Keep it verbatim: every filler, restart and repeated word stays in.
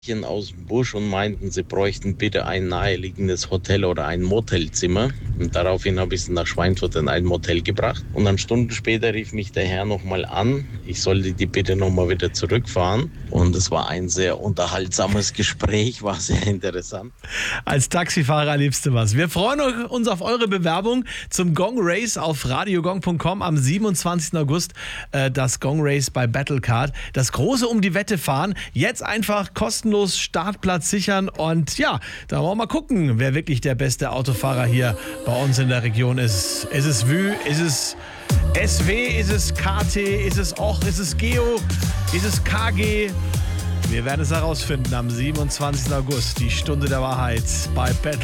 aus dem Busch und meinten, sie bräuchten bitte ein naheliegendes Hotel oder ein Motelzimmer. Und daraufhin habe ich sie nach Schweinfurt in ein Motel gebracht. Und dann Stunden später rief mich der Herr nochmal an, ich sollte die bitte nochmal wieder zurückfahren. Und es war ein sehr unterhaltsames Gespräch, war sehr interessant. Als Taxifahrer erlebst du was. Wir freuen uns auf eure Bewerbung zum Gong Race auf radiogong punkt com am siebenundzwanzigsten August. Äh, das Gong Race bei Battlecard. Das große Um die Wette fahren. Jetzt einfach kostenlos Startplatz sichern und ja, da wollen wir mal gucken, wer wirklich der beste Autofahrer hier bei uns in der Region ist. Ist es Vü, ist es S W, ist es K T, ist es Och, ist es Geo, ist es K G? Wir werden es herausfinden am siebenundzwanzigsten August, die Stunde der Wahrheit bei Battle.